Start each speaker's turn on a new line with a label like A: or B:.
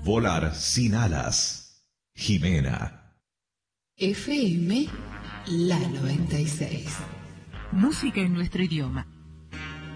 A: Volar sin alas. Jimena.
B: FM La 96.
C: Música en nuestro idioma.